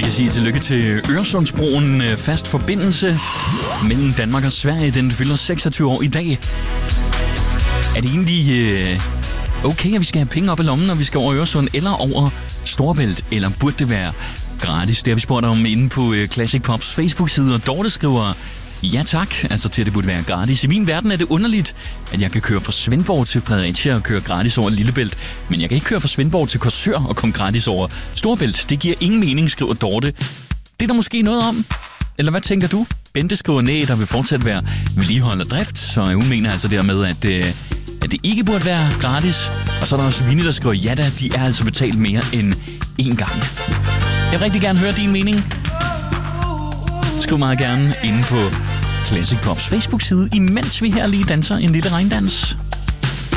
kan sige tillykke til Øresundsbroen. Fast forbindelse mellem Danmark og Sverige. Den fylder 26 år i dag. Er det egentlig okay, at vi skal have penge op i lommen, når vi skal over Øresund eller over Storebælt? Eller burde det være gratis? Det har vi spurgt om inde på Classic Pops Facebook-side, og Dorte skriver: ja tak, altså til at det burde være gratis. I min verden er det underligt, at jeg kan køre fra Svendborg til Fredericia og køre gratis over Lillebælt, men jeg kan ikke køre fra Svendborg til Korsør og komme gratis over Storebælt. Det giver ingen mening, skriver Dorte. Det er der måske noget om. Eller hvad tænker du? Bente skriver nej, der vil fortsat være vedligehold og drift, så hun mener altså dermed, at det ikke burde være gratis. Og så er der også Vinnie, der skriver, ja da, de er altså betalt mere end én gang. Jeg vil rigtig gerne høre din mening. Skriv meget gerne inde på Classic Pops Facebook-side, imens vi her lige danser en lille regndans.